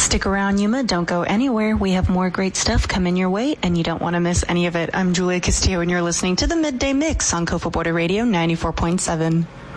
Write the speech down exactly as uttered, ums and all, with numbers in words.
Stick around, Yuma. Don't go anywhere. We have more great stuff coming your way, and you don't want to miss any of it. I'm Julia Castillo, and you're listening to the Midday Mix on Cofa Border Radio ninety-four point seven.